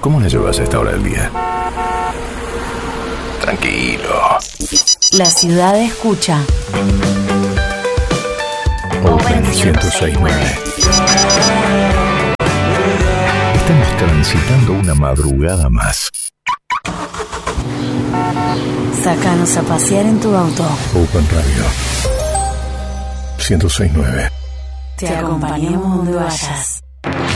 ¿Cómo la llevas a esta hora del día? Tranquilo. La ciudad escucha. Open 106.9. Estamos transitando una madrugada más. Sácanos a pasear en tu auto. Open Radio 106.9. Te acompañamos donde vayas.